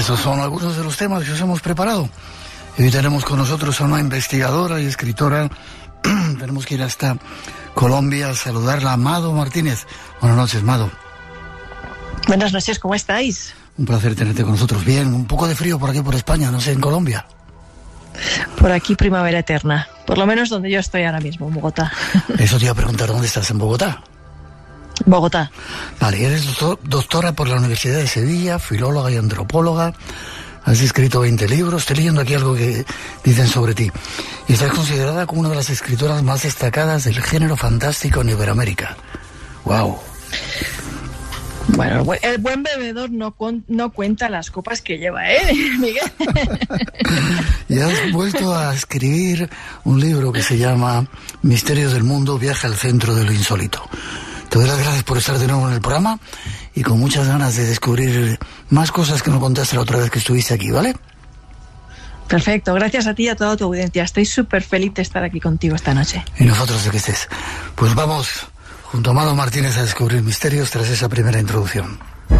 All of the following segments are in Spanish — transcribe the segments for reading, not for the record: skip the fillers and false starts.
esos son algunos de los temas que os hemos preparado. Hoy tenemos con nosotros a una investigadora y escritora. Tenemos que ir hasta Colombia a saludarla, a Mado Martínez. Buenas noches, Mado. Buenas noches, ¿cómo estáis? Un placer tenerte con nosotros. Bien, un poco de frío por aquí, por España, no sé, en Colombia. Por aquí primavera eterna, por lo menos donde yo estoy ahora mismo, en Bogotá. Eso te iba a preguntar, ¿dónde estás? ¿En Bogotá? Bogotá. Vale, eres doctora por la Universidad de Sevilla, filóloga y antropóloga. Has escrito 20 libros. Estoy leyendo aquí algo que dicen sobre ti. Y estás considerada como una de las escritoras más destacadas del género fantástico en Iberoamérica. ¡Wow! Bueno, el buen bebedor no cuenta las copas que lleva, Miguel? Y has vuelto a escribir un libro que se llama Misterios del Mundo, viaje al centro de lo insólito. Te doy las gracias por estar de nuevo en el programa y con muchas ganas de descubrir más cosas que no contaste la otra vez que estuviste aquí, ¿vale? Perfecto, gracias a ti y a toda tu audiencia. Estoy súper feliz de estar aquí contigo esta noche. Y nosotros de que estés. Pues vamos junto a Mado Martínez a descubrir misterios tras esa primera introducción.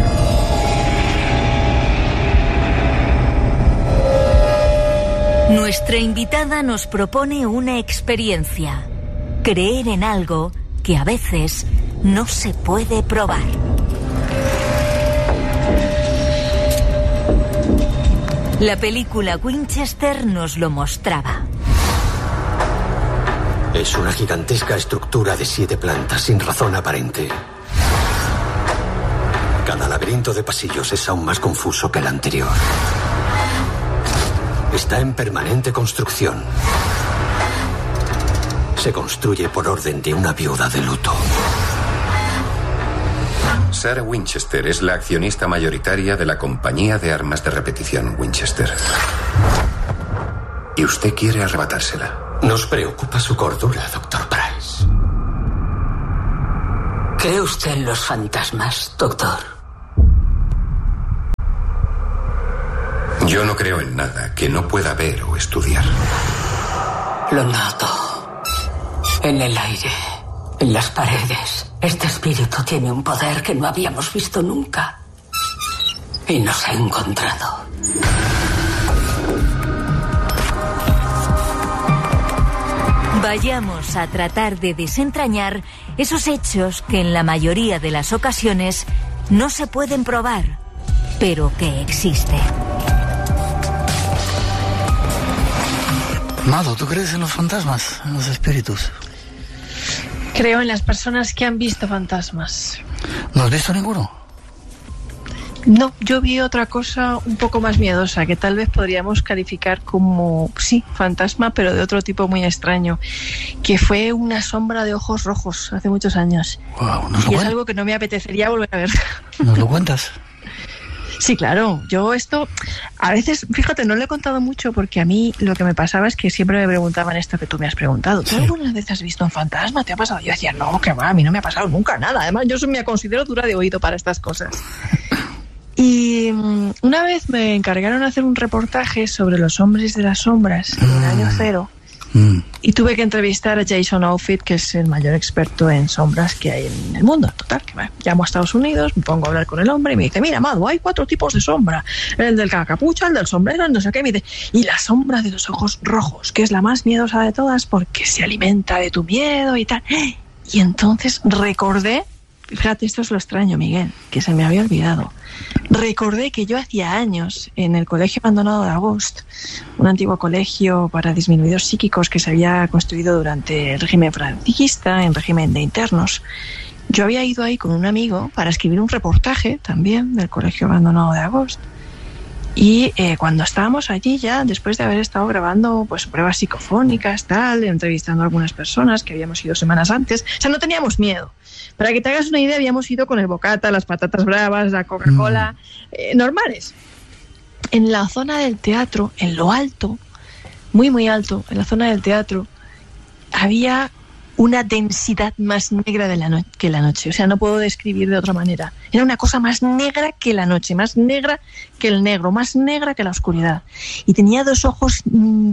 Nuestra invitada nos propone una experiencia. Creer en algo que a veces no se puede probar. La película Winchester nos lo mostraba. Es una gigantesca estructura de 7 plantas sin razón aparente. Cada laberinto de pasillos es aún más confuso que el anterior. Está en permanente construcción. Se construye por orden de una viuda de luto. Sarah Winchester es la accionista mayoritaria de la compañía de armas de repetición Winchester. Y usted quiere arrebatársela. Nos preocupa su cordura, Dr. Price. ¿Cree usted en los fantasmas, doctor? Yo no creo en nada que no pueda ver o estudiar. Lo noto. En el aire, en las paredes. Este espíritu tiene un poder que no habíamos visto nunca. Y nos ha encontrado. Vayamos a tratar de desentrañar esos hechos que en la mayoría de las ocasiones no se pueden probar, pero que existen. Mado, ¿tú crees en los fantasmas, en los espíritus? Creo en las personas que han visto fantasmas. ¿No has visto ninguno? No, yo vi otra cosa un poco más miedosa, que tal vez podríamos calificar como, sí, fantasma, pero de otro tipo muy extraño, que fue una sombra de ojos rojos hace muchos años. Wow, y es algo que no me apetecería volver a ver. ¿Nos lo cuentas? Sí, claro. Yo esto, a veces, fíjate, no lo he contado mucho porque a mí lo que me pasaba es que siempre me preguntaban esto que tú me has preguntado. ¿Tú alguna vez has visto un fantasma? ¿Te ha pasado? Yo decía, no, que va, a mí no me ha pasado nunca nada. Además, yo me considero dura de oído para estas cosas. Y una vez me encargaron de hacer un reportaje sobre los hombres de las sombras en el año cero. Y tuve que entrevistar a Jason Outfit, que es el mayor experto en sombras que hay en el mundo. Total, que llamo a Estados Unidos, me pongo a hablar con el hombre y me dice, mira, Amado, hay 4 tipos de sombra. El del capucha, el del sombrero, el no sé qué. Me dice, y la sombra de los ojos rojos, que es la más miedosa de todas porque se alimenta de tu miedo y tal. Y entonces recordé, fíjate, esto es lo extraño, Miguel, que se me había olvidado. Recordé que yo hacía años en el Colegio Abandonado de Agost, un antiguo colegio para disminuidos psíquicos que se había construido durante el régimen franquista, en régimen de internos, yo había ido ahí con un amigo para escribir un reportaje también del Colegio Abandonado de Agost. Y cuando estábamos allí ya, después de haber estado grabando pues pruebas psicofónicas, tal, entrevistando a algunas personas que habíamos ido semanas antes, o sea, no teníamos miedo. Para que te hagas una idea, habíamos ido con el bocata, las patatas bravas, la Coca-Cola, normales. En la zona del teatro, en lo alto, muy muy alto, en la zona del teatro, había una densidad más negra que la noche. O sea, no puedo describir de otra manera. Era una cosa más negra que la noche, más negra que el negro, más negra que la oscuridad. Y tenía 2 ojos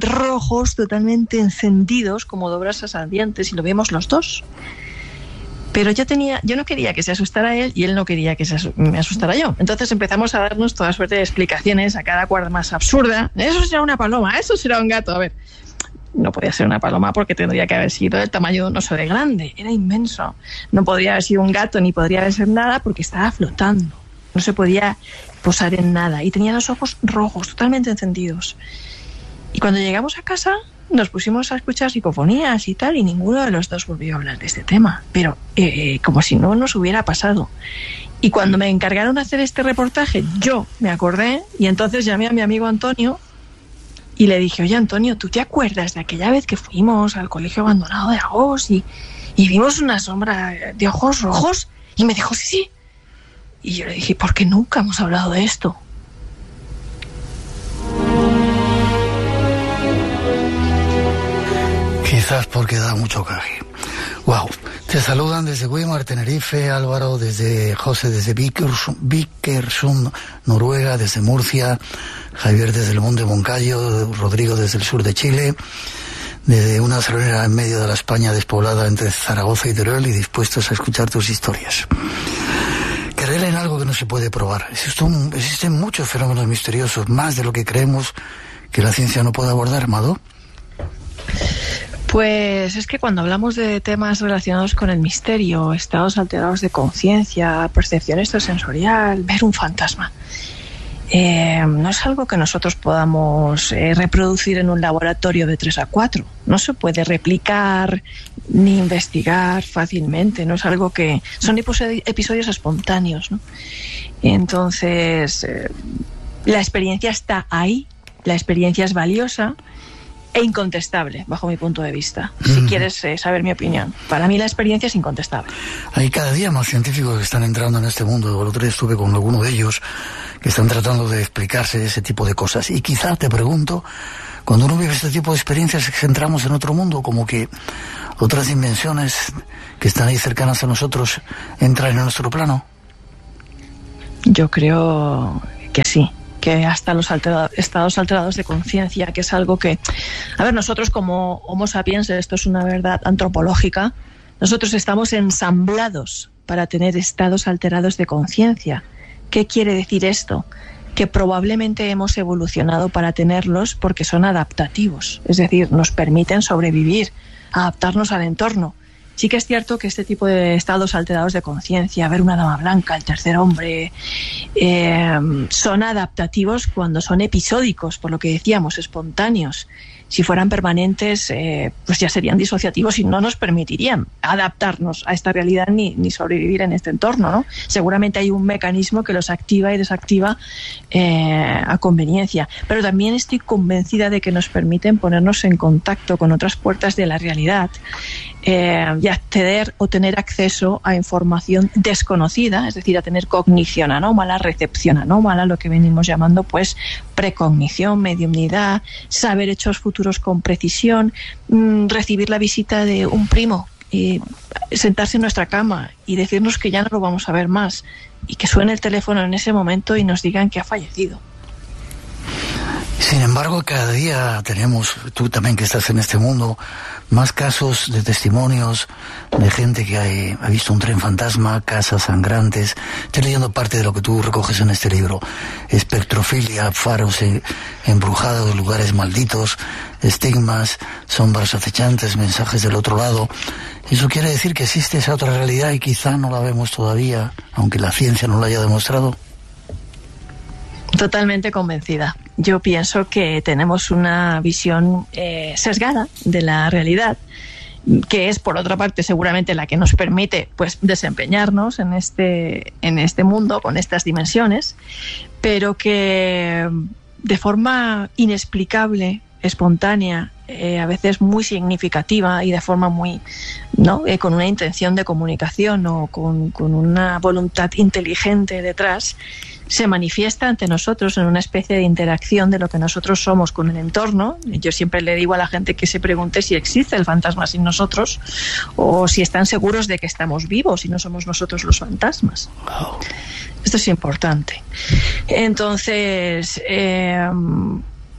rojos totalmente encendidos, como 2 brasas ardientes, y lo vimos los dos. Pero yo no quería que se asustara él y él no quería que me asustara yo. Entonces empezamos a darnos toda suerte de explicaciones, a cada cual más absurda. Eso será una paloma, eso será un gato. A ver, no podía ser una paloma porque tendría que haber sido del tamaño de un oso de grande. Era inmenso. No podría haber sido un gato ni podría haber sido nada porque estaba flotando. No se podía posar en nada. Y tenía los ojos rojos, totalmente encendidos. Y cuando llegamos a casa nos pusimos a escuchar psicofonías y tal, y ninguno de los dos volvió a hablar de este tema, pero como si no nos hubiera pasado. Y cuando me encargaron de hacer este reportaje, yo me acordé, y entonces llamé a mi amigo Antonio y le dije: oye, Antonio, ¿tú te acuerdas de aquella vez que fuimos al colegio abandonado de Agos y vimos una sombra de ojos rojos? Y me dijo: sí, sí. Y yo le dije: ¿por qué nunca hemos hablado de esto? Quizás porque da mucho caje. Wow. Te saludan desde Weimar, Tenerife, Álvaro, José desde Vikersund, Noruega, desde Murcia, Javier desde el Monte Moncayo, Rodrigo desde el sur de Chile, desde una salonera en medio de la España despoblada entre Zaragoza y Teruel, y dispuestos a escuchar tus historias. Creer en algo que no se puede probar. Existen muchos fenómenos misteriosos, más de lo que creemos que la ciencia no puede abordar, Mado. Pues es que cuando hablamos de temas relacionados con el misterio, estados alterados de conciencia, percepción extrasensorial, ver un fantasma, no es algo que nosotros podamos reproducir en un laboratorio de 3 a 4. No se puede replicar ni investigar fácilmente. No es algo que... Son episodios espontáneos, ¿no? Entonces, la experiencia está ahí, la experiencia es valiosa e incontestable, bajo mi punto de vista. Si quieres saber mi opinión, para mí la experiencia es incontestable. Hay cada día más científicos que están entrando en este mundo. El otro día estuve con alguno de ellos que están tratando de explicarse ese tipo de cosas. Y quizá te pregunto, cuando uno vive este tipo de experiencias, es que entramos en otro mundo, como que otras dimensiones que están ahí cercanas a nosotros entran en nuestro plano. Yo creo que sí, que hasta los estados alterados de conciencia, que es algo que... A ver, nosotros como Homo sapiens, esto es una verdad antropológica, nosotros estamos ensamblados para tener estados alterados de conciencia. ¿Qué quiere decir esto? Que probablemente hemos evolucionado para tenerlos porque son adaptativos, es decir, nos permiten sobrevivir, adaptarnos al entorno. Sí que es cierto que este tipo de estados alterados de conciencia, ver una dama blanca, el tercer hombre, son adaptativos cuando son episódicos, por lo que decíamos, espontáneos. Si fueran permanentes, pues ya serían disociativos y no nos permitirían adaptarnos a esta realidad ni sobrevivir en este entorno, ¿no? Seguramente hay un mecanismo que los activa y desactiva a conveniencia. Pero también estoy convencida de que nos permiten ponernos en contacto con otras puertas de la realidad y acceder o tener acceso a información desconocida, es decir, a tener cognición anómala, recepción anómala, lo que venimos llamando pues precognición, mediumnidad, saber hechos futuros con precisión, recibir la visita de un primo, sentarse en nuestra cama y decirnos que ya no lo vamos a ver más y que suene el teléfono en ese momento y nos digan que ha fallecido. Sin embargo, cada día tenemos, tú también que estás en este mundo, más casos de testimonios de gente que ha visto un tren fantasma, casas sangrantes. Estoy leyendo parte de lo que tú recoges en este libro. Espectrofilia, faros embrujados, lugares malditos, estigmas, sombras acechantes, mensajes del otro lado. Eso quiere decir que existe esa otra realidad y quizá no la vemos todavía, aunque la ciencia no la haya demostrado. Totalmente convencida. Yo pienso que tenemos una visión sesgada de la realidad, que es, por otra parte, seguramente la que nos permite pues desempeñarnos en este mundo con estas dimensiones, pero que de forma inexplicable, espontánea, a veces muy significativa y de forma muy, ¿no? Con una intención de comunicación o con una voluntad inteligente detrás, se manifiesta ante nosotros en una especie de interacción de lo que nosotros somos con el entorno. Yo siempre le digo a la gente que se pregunte si existe el fantasma sin nosotros o si están seguros de que estamos vivos y no somos nosotros los fantasmas. Esto es importante. Entonces,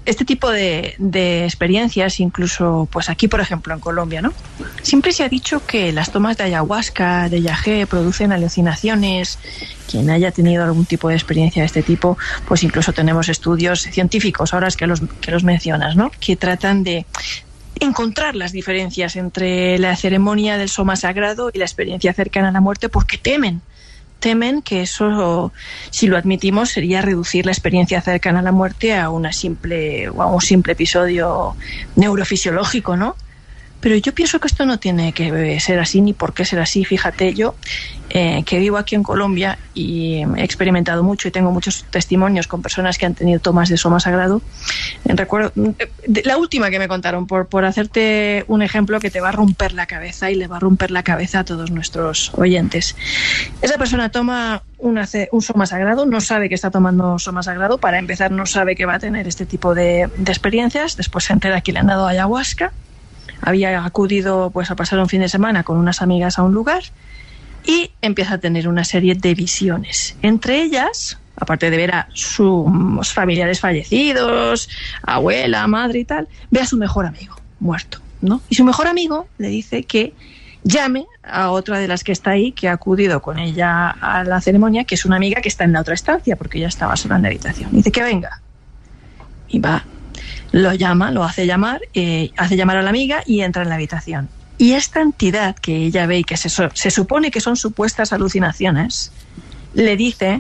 este tipo de experiencias, incluso pues aquí, por ejemplo, en Colombia, ¿no? Siempre se ha dicho que las tomas de ayahuasca, de yagé, producen alucinaciones. Quien haya tenido algún tipo de experiencia de este tipo, pues incluso tenemos estudios científicos, ahora es que los mencionas, ¿no? Que tratan de encontrar las diferencias entre la ceremonia del soma sagrado y la experiencia cercana a la muerte, porque temen que eso, si lo admitimos, sería reducir la experiencia cercana a la muerte a un simple episodio neurofisiológico, ¿no? Pero yo pienso que esto no tiene que ser así ni por qué ser así. Fíjate, yo que vivo aquí en Colombia y he experimentado mucho y tengo muchos testimonios con personas que han tenido tomas de soma sagrado. Recuerdo la última que me contaron, por hacerte un ejemplo que te va a romper la cabeza y le va a romper la cabeza a todos nuestros oyentes. Esa persona toma un soma sagrado, no sabe que está tomando soma sagrado, para empezar no sabe que va a tener este tipo de experiencias, después se entera que le han dado ayahuasca. Había acudido pues a pasar un fin de semana con unas amigas a un lugar y empieza a tener una serie de visiones. Entre ellas, aparte de ver a sus familiares fallecidos, abuela, madre y tal, ve a su mejor amigo muerto, ¿no? Y su mejor amigo le dice que llame a otra de las que está ahí, que ha acudido con ella a la ceremonia, que es una amiga que está en la otra estancia, porque ella estaba sola en la habitación. Dice que venga. Y va. Lo llama, lo hace llamar a la amiga y entra en la habitación. Y esta entidad que ella ve y que se supone que son supuestas alucinaciones, le dice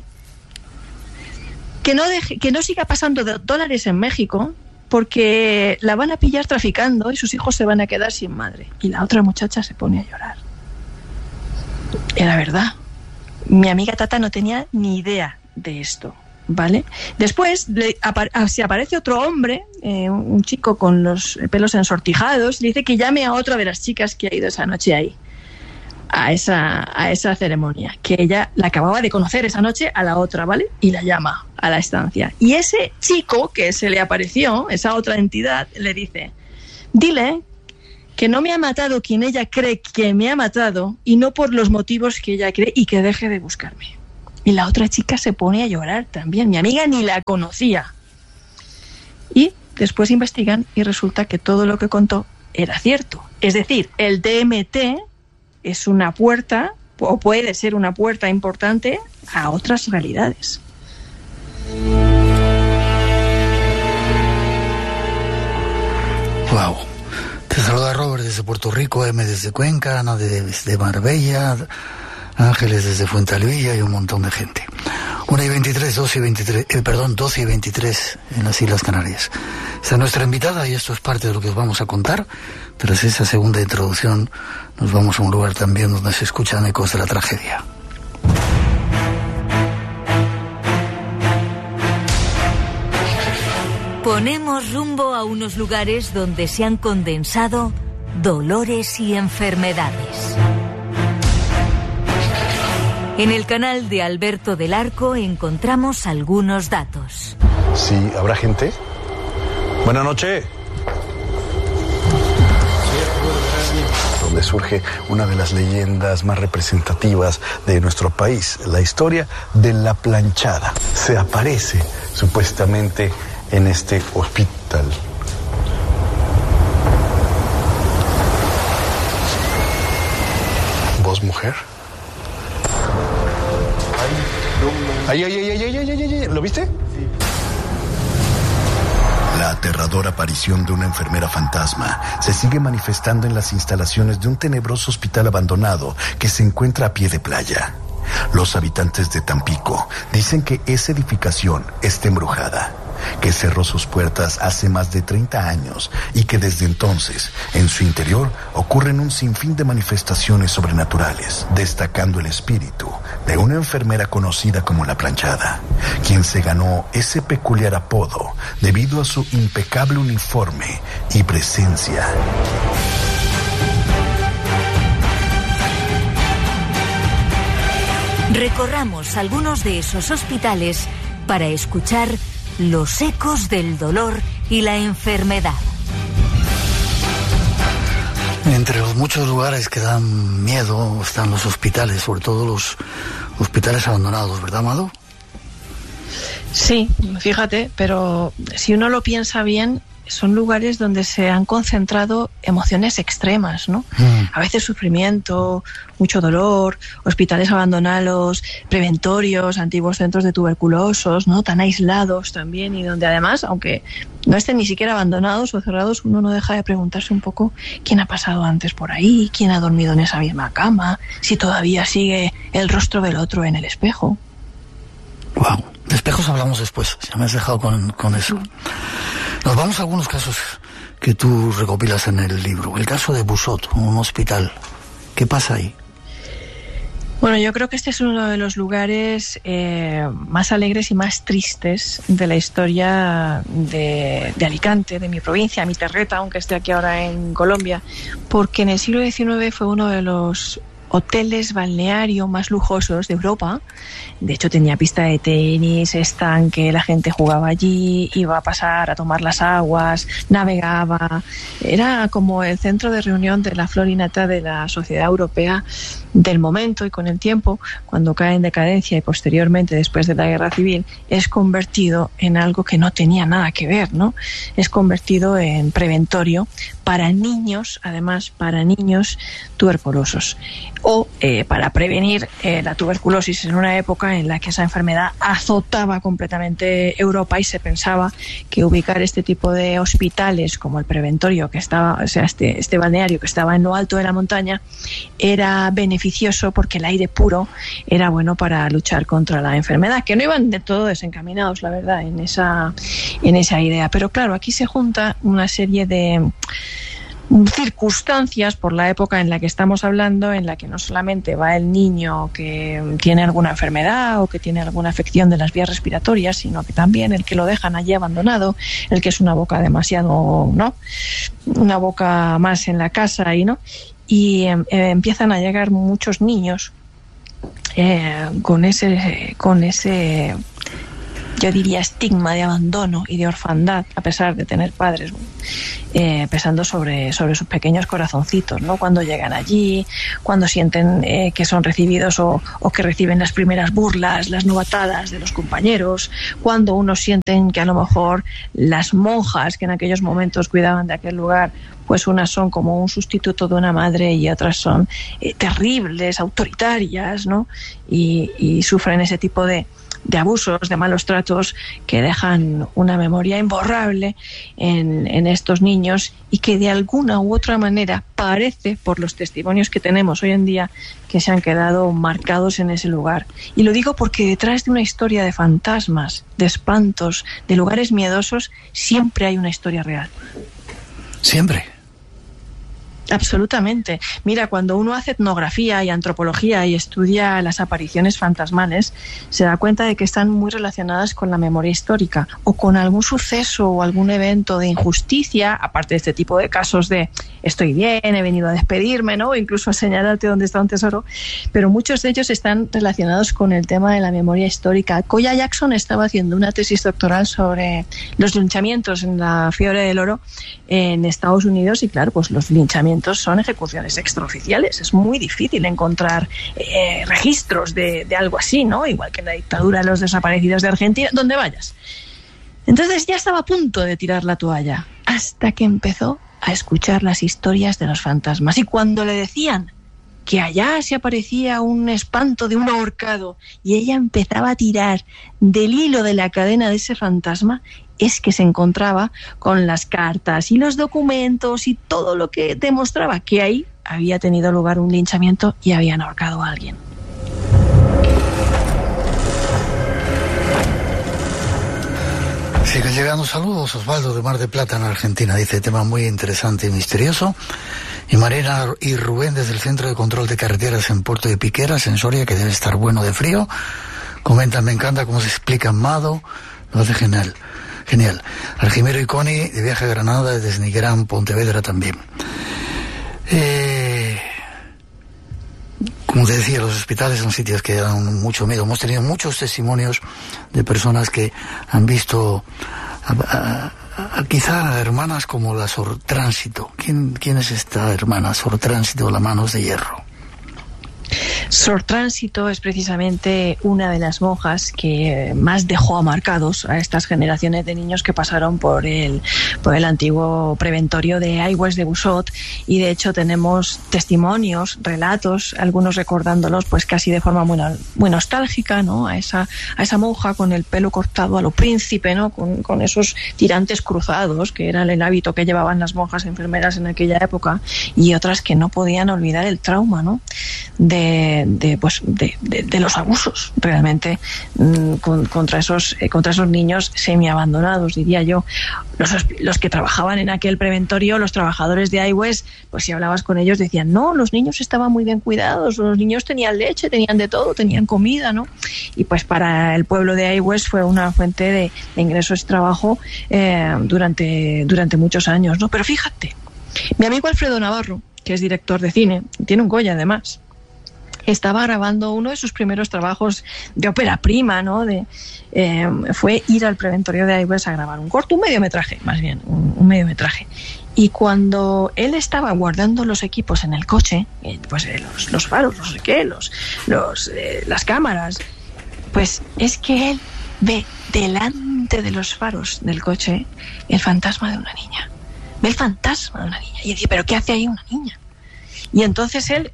que no siga pasando dólares en México porque la van a pillar traficando y sus hijos se van a quedar sin madre. Y la otra muchacha se pone a llorar. Era verdad. Mi amiga Tata no tenía ni idea de esto. ¿Vale? Después se aparece otro hombre, un chico con los pelos ensortijados, y le dice que llame a otra de las chicas que ha ido esa noche ahí, a esa ceremonia, que ella la acababa de conocer esa noche a la otra, ¿vale? Y la llama a la estancia. Y ese chico que se le apareció, esa otra entidad, le dice: dile que no me ha matado quien ella cree que me ha matado y no por los motivos que ella cree, y que deje de buscarme. Y la otra chica se pone a llorar también. Mi amiga ni la conocía. Y después investigan y resulta que todo lo que contó era cierto. Es decir, el DMT es una puerta, o puede ser una puerta importante a otras realidades. Wow. Te saluda Robert desde Puerto Rico, M desde Cuenca, Ana desde Marbella, Ángeles desde Fuentalvilla y un montón de gente. 12 y 23 en las Islas Canarias. Esta es nuestra invitada y esto es parte de lo que os vamos a contar. Tras esa segunda introducción nos vamos a un lugar también donde se escuchan ecos de la tragedia. Ponemos rumbo a unos lugares donde se han condensado dolores y enfermedades. En el canal de Alberto del Arco encontramos algunos datos. Sí, ¿habrá gente? Buenas noches. Donde surge una de las leyendas más representativas de nuestro país, la historia de la planchada. Se aparece supuestamente en este hospital. ¿Vos, mujer? Ay, ¿lo viste? Sí. La aterradora aparición de una enfermera fantasma se sigue manifestando en las instalaciones de un tenebroso hospital abandonado que se encuentra a pie de playa. Los habitantes de Tampico dicen que esa edificación está embrujada, que cerró sus puertas hace más de 30 años y que desde entonces, en su interior, ocurren un sinfín de manifestaciones sobrenaturales, destacando el espíritu de una enfermera conocida como la Planchada, quien se ganó ese peculiar apodo debido a su impecable uniforme y presencia. Recorramos algunos de esos hospitales para escuchar los ecos del dolor y la enfermedad. Entre los muchos lugares que dan miedo están los hospitales, sobre todo los hospitales abandonados, ¿verdad, Amado? Sí, fíjate, pero si uno lo piensa bien, son lugares donde se han concentrado emociones extremas, ¿no? A veces sufrimiento, mucho dolor, hospitales abandonados, preventorios, antiguos centros de tuberculosos, ¿no? Tan aislados también, y donde además, aunque no estén ni siquiera abandonados o cerrados, uno no deja de preguntarse un poco quién ha pasado antes por ahí, quién ha dormido en esa misma cama, si todavía sigue el rostro del otro en el espejo. Wow. De espejos hablamos después, ya me has dejado con eso. Nos vamos a algunos casos que tú recopilas en el libro. El caso de Busot, un hospital. ¿Qué pasa ahí? Bueno, yo creo que este es uno de los lugares más alegres y más tristes de la historia de Alicante, de mi provincia, mi terreta, aunque esté aquí ahora en Colombia, porque en el siglo XIX fue uno de los hoteles balneario más lujosos de Europa. De hecho, tenía pista de tenis, estanque, la gente jugaba allí, iba a pasar a tomar las aguas, navegaba. Era como el centro de reunión de la flor y nata de la sociedad europea del momento, y con el tiempo, cuando cae en decadencia y posteriormente, después de la Guerra Civil, es convertido en algo que no tenía nada que ver, ¿no? Es convertido en preventorio para niños, además para niños tuberculosos, o para prevenir la tuberculosis en una época en la que esa enfermedad azotaba completamente Europa, y se pensaba que ubicar este tipo de hospitales como el preventorio que estaba, o sea, este balneario que estaba en lo alto de la montaña, era beneficioso porque el aire puro era bueno para luchar contra la enfermedad, que no iban de todo desencaminados, la verdad, en esa idea. Pero claro, aquí se junta una serie de circunstancias por la época en la que estamos hablando, en la que no solamente va el niño que tiene alguna enfermedad o que tiene alguna afección de las vías respiratorias, sino que también el que lo dejan allí abandonado, el que es una boca demasiado, ¿no? Una boca más en la casa, y empiezan a llegar muchos niños con ese yo diría estigma de abandono y de orfandad, a pesar de tener padres, pesando sobre sus pequeños corazoncitos, ¿no? Cuando llegan allí, cuando sienten que son recibidos o que reciben las primeras burlas, las novatadas de los compañeros, cuando unos sienten que a lo mejor las monjas que en aquellos momentos cuidaban de aquel lugar, pues unas son como un sustituto de una madre y otras son terribles, autoritarias, ¿no? Y sufren ese tipo de abusos, de malos tratos que dejan una memoria imborrable en estos niños, y que de alguna u otra manera parece, por los testimonios que tenemos hoy en día, que se han quedado marcados en ese lugar. Y lo digo porque detrás de una historia de fantasmas, de espantos, de lugares miedosos, siempre hay una historia real. Siempre. Absolutamente. Mira, cuando uno hace etnografía y antropología y estudia las apariciones fantasmales, se da cuenta de que están muy relacionadas con la memoria histórica o con algún suceso o algún evento de injusticia, aparte de este tipo de casos de estoy bien, he venido a despedirme, ¿no? O incluso a señalarte dónde está un tesoro, pero muchos de ellos están relacionados con el tema de la memoria histórica. Koya Jackson estaba haciendo una tesis doctoral sobre los linchamientos en la Fiebre del Oro en Estados Unidos, y claro, pues los linchamientos son ejecuciones extraoficiales. Es muy difícil encontrar registros de algo así, ¿no? Igual que en la dictadura de los desaparecidos de Argentina, donde vayas. Entonces ya estaba a punto de tirar la toalla, hasta que empezó a escuchar las historias de los fantasmas. Y cuando le decían que allá se aparecía un espanto de un ahorcado y ella empezaba a tirar del hilo de la cadena de ese fantasma, es que se encontraba con las cartas y los documentos y todo lo que demostraba que ahí había tenido lugar un linchamiento y habían ahorcado a alguien. Siguen llegando saludos. Osvaldo de Mar de Plata, en Argentina, dice: tema muy interesante y misterioso. Y Marina y Rubén desde el Centro de Control de Carreteras en Puerto de Piqueras, en Soria, que debe estar bueno de frío, comentan: me encanta cómo se explica Mado, lo hace genial. Argimero y Connie de viaje a Granada, desde Nigrán, Pontevedra también. Como te decía, los hospitales son sitios que dan mucho miedo. Hemos tenido muchos testimonios de personas que han visto quizá hermanas como la Sor Tránsito. ¿Quién es esta hermana Sor Tránsito, la Manos de Hierro? Sor Tránsito es precisamente una de las monjas que más dejó marcados a estas generaciones de niños que pasaron por el antiguo preventorio de Aigües de Busot, y de hecho tenemos testimonios, relatos, algunos recordándolos pues casi de forma muy nostálgica, ¿no? A esa monja con el pelo cortado a lo príncipe, ¿no? Con esos tirantes cruzados, que era el hábito que llevaban las monjas enfermeras en aquella época, y otras que no podían olvidar el trauma, ¿no? de los abusos realmente contra esos niños semiabandonados, diría yo. Los que trabajaban en aquel preventorio, los trabajadores de Aigües, pues si hablabas con ellos decían, no, los niños estaban muy bien cuidados, los niños tenían leche, tenían de todo, tenían comida, ¿no? Y pues para el pueblo de Aigües fue una fuente de ingresos y trabajo durante muchos años, ¿no? Pero fíjate, mi amigo Alfredo Navarro, que es director de cine, tiene un Goya además, estaba grabando uno de sus primeros trabajos de ópera prima, ¿no? Fue ir al preventorio de Aigües a grabar un mediometraje. Y cuando él estaba guardando los equipos en el coche, pues los faros, no sé qué, las cámaras, pues es que él ve delante de los faros del coche el fantasma de una niña. Ve el fantasma de una niña y dice, ¿pero qué hace ahí una niña? Y entonces él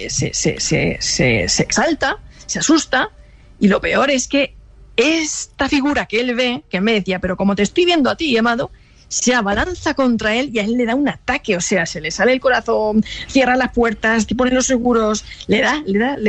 se exalta, se asusta, y lo peor es que esta figura que él ve, que me decía, pero como te estoy viendo a ti, Amado, se abalanza contra él y a él le da un ataque, o sea, se le sale el corazón, cierra las puertas, te pone los seguros, le da.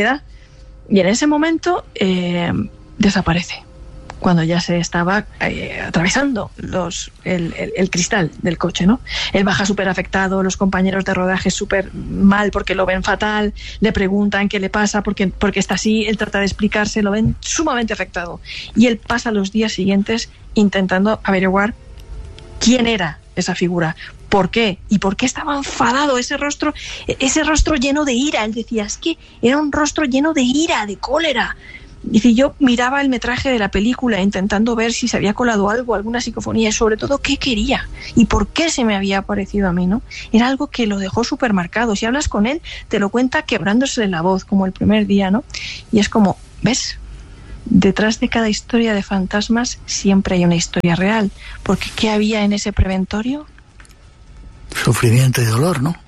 Y en ese momento desaparece, cuando ya se estaba atravesando el cristal del coche, ¿no? Él baja súper afectado, los compañeros de rodaje súper mal porque lo ven fatal, le preguntan qué le pasa, porque está así, él trata de explicarse, lo ven sumamente afectado. Y él pasa los días siguientes intentando averiguar quién era esa figura, por qué, y por qué estaba enfadado, ese rostro lleno de ira. Él decía, es que era un rostro lleno de ira, de cólera. Dice, yo miraba el metraje de la película intentando ver si se había colado algo, alguna psicofonía, y sobre todo qué quería y por qué se me había aparecido a mí, ¿no? Era algo que lo dejó súper marcado. Si hablas con él, te lo cuenta quebrándose la voz, como el primer día, ¿no? Y es como, ¿ves? Detrás de cada historia de fantasmas siempre hay una historia real, porque ¿qué había en ese preventorio? Sufrimiento y dolor, ¿no?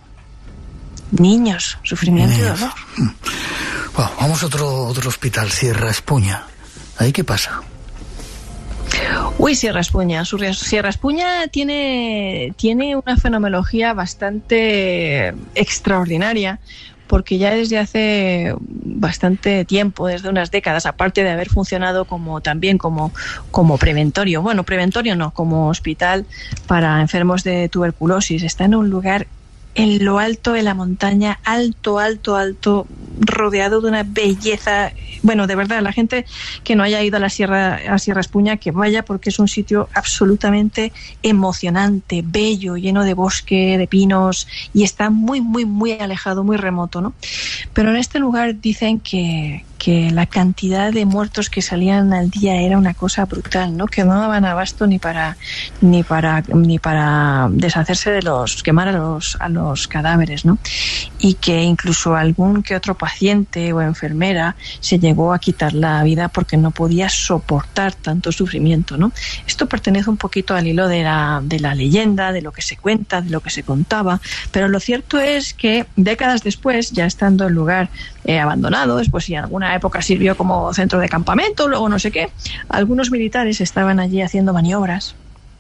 Niños, sufrimiento y dolor. Bueno, vamos a otro hospital, Sierra Espuña. ¿Ahí qué pasa? Uy, Sierra Espuña. Sierra Espuña tiene una fenomenología bastante extraordinaria, porque ya desde hace bastante tiempo, desde unas décadas, aparte de haber funcionado también como preventorio, bueno, preventorio no, como hospital para enfermos de tuberculosis, está en un lugar en lo alto de la montaña, alto, rodeado de una belleza. Bueno, de verdad, la gente que no haya ido a Sierra Espuña, que vaya, porque es un sitio absolutamente emocionante, bello, lleno de bosque, de pinos, y está muy, muy, muy alejado, muy remoto, ¿no? Pero en este lugar dicen que la cantidad de muertos que salían al día era una cosa brutal, ¿no? Que no daban abasto ni para deshacerse de quemar a los cadáveres, ¿no? Y que incluso algún que otro paciente o enfermera se llegó a quitar la vida porque no podía soportar tanto sufrimiento, ¿no? Esto pertenece un poquito al hilo de la leyenda, de lo que se cuenta, de lo que se contaba, pero lo cierto es que décadas después, ya estando el lugar abandonado, después si en alguna época sirvió como centro de campamento, luego no sé qué, algunos militares estaban allí haciendo maniobras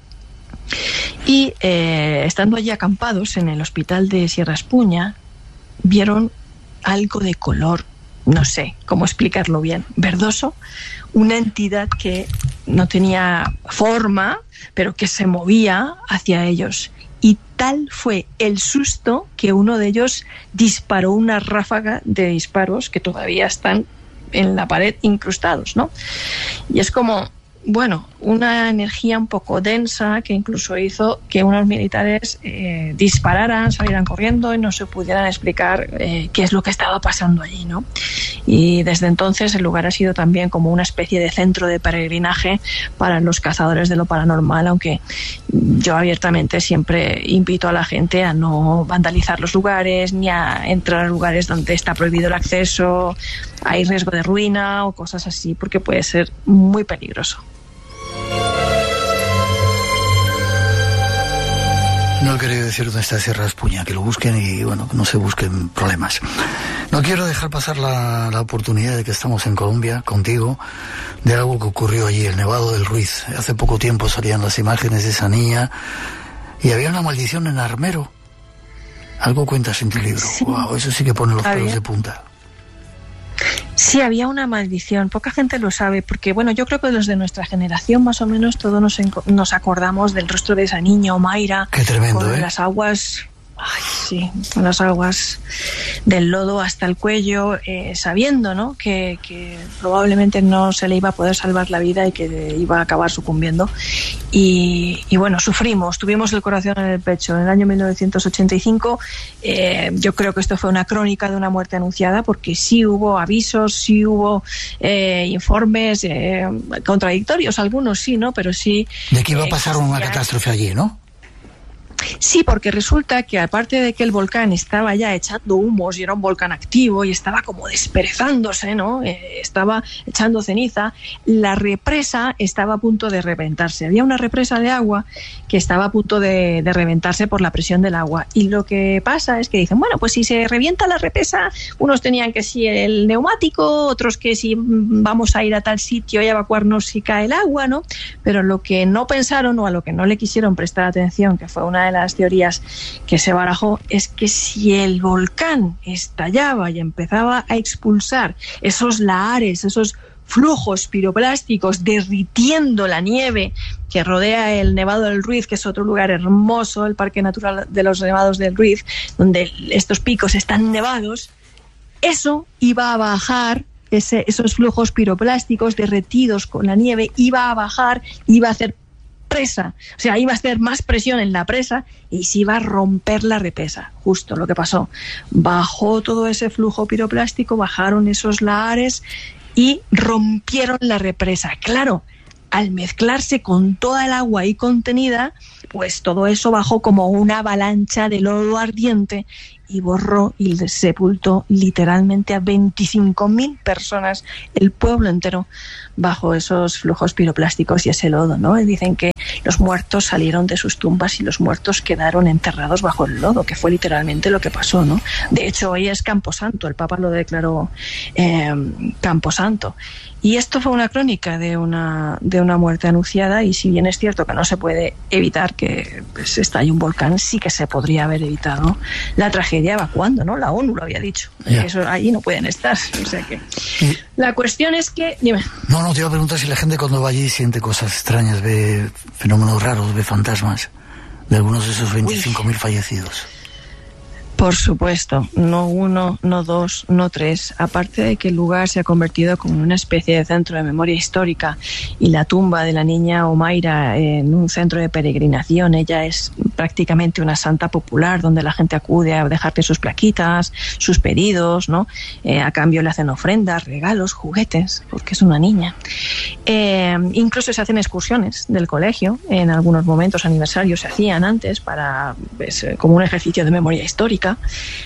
y estando allí acampados en el hospital de Sierra Espuña, vieron algo de color, no sé cómo explicarlo bien, verdoso, una entidad que no tenía forma, pero que se movía hacia ellos. Y tal fue el susto que uno de ellos disparó una ráfaga de disparos que todavía están en la pared incrustados, ¿no? Y es como, bueno, una energía un poco densa que incluso hizo que unos militares dispararan, salieran corriendo y no se pudieran explicar qué es lo que estaba pasando allí, ¿no? Y desde entonces el lugar ha sido también como una especie de centro de peregrinaje para los cazadores de lo paranormal, aunque yo abiertamente siempre invito a la gente a no vandalizar los lugares ni a entrar a lugares donde está prohibido el acceso, hay riesgo de ruina o cosas así, porque puede ser muy peligroso. No he querido decir dónde está Sierra Espuña, que lo busquen y, bueno, que no se busquen problemas. No quiero dejar pasar la oportunidad de que estamos en Colombia contigo, de algo que ocurrió allí, el Nevado del Ruiz. Hace poco tiempo salían las imágenes de esa niña y había una maldición en Armero. Algo cuentas en tu libro. Sí. Wow, eso sí que pone los pelos de punta. Sí, había una maldición. Poca gente lo sabe porque, bueno, yo creo que los de nuestra generación más o menos todos nos acordamos del rostro de esa niña, Omaira. Qué tremendo, con las aguas... Ay, sí, con las aguas del lodo hasta el cuello, sabiendo, ¿no?, que probablemente no se le iba a poder salvar la vida y que iba a acabar sucumbiendo. Y bueno, sufrimos, tuvimos el corazón en el pecho. En el año 1985 yo creo que esto fue una crónica de una muerte anunciada, porque sí hubo avisos, sí hubo informes contradictorios, algunos sí, ¿no? Pero sí... De que iba a pasar una catástrofe allí, ¿no? Sí, porque resulta que aparte de que el volcán estaba ya echando humos y era un volcán activo y estaba como desperezándose, ¿no? Estaba echando ceniza, la represa estaba a punto de reventarse. Había una represa de agua que estaba a punto de reventarse por la presión del agua. Y lo que pasa es que dicen, bueno, pues si se revienta la represa, unos tenían que si el neumático, otros que si vamos a ir a tal sitio y evacuarnos si cae el agua, ¿no? Pero lo que no pensaron o a lo que no le quisieron prestar atención, que fue una de las teorías que se barajó, es que si el volcán estallaba y empezaba a expulsar esos lahares, esos flujos piroplásticos derritiendo la nieve que rodea el Nevado del Ruiz, que es otro lugar hermoso, el Parque Natural de los Nevados del Ruiz, donde estos picos están nevados, eso iba a bajar, esos flujos piroplásticos derretidos con la nieve, iba a bajar, iba a hacer presa, o sea, iba a hacer más presión en la presa y se iba a romper la represa. Justo lo que pasó. Bajó todo ese flujo piroplástico, bajaron esos lahares y rompieron la represa. Claro, al mezclarse con toda el agua ahí contenida, pues todo eso bajó como una avalancha de lodo ardiente y borró y sepultó literalmente a 25.000 personas, el pueblo entero, bajo esos flujos piroplásticos y ese lodo, ¿no? Y dicen que los muertos salieron de sus tumbas y los muertos quedaron enterrados bajo el lodo, que fue literalmente lo que pasó, ¿no? De hecho, hoy es Camposanto, el Papa lo declaró Camposanto. Y esto fue una crónica de una muerte anunciada, y si bien es cierto que no se puede evitar que pues, estalle un volcán, sí que se podría haber evitado la tragedia evacuando, ¿no? La ONU lo había dicho, que eso allí no pueden estar. O sea que la cuestión es que... Dime. No, te iba a preguntar si la gente cuando va allí siente cosas extrañas, ve fenómenos raros, ve fantasmas de algunos de esos 25.000 fallecidos. Por supuesto, no uno, no dos, no tres. Aparte de que el lugar se ha convertido como una especie de centro de memoria histórica y la tumba de la niña Omaira en un centro de peregrinación, ella es prácticamente una santa popular donde la gente acude a dejarte sus plaquitas, sus pedidos, ¿no? A cambio le hacen ofrendas, regalos, juguetes, porque es una niña. Incluso se hacen excursiones del colegio, en algunos momentos aniversarios se hacían antes para pues, como un ejercicio de memoria histórica.